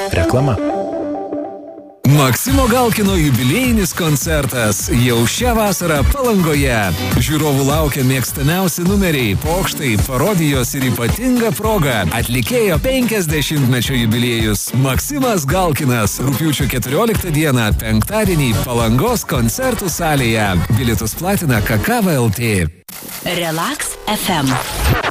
Reklama. Maksimo Galkino jubiliejinis koncertas jau šią vasarą Palangoje. Žiūrovų laukia mėgstamiausi numeriai, pokštai, parodijos ir ypatinga proga. Atlikėjo 50-mečio jubiliejus Maksimas Galkinas. Rugpjūčio 14 dieną, penktadienį Palangos koncertų salėje. Bilietus platina Kakava LT. Relax FM.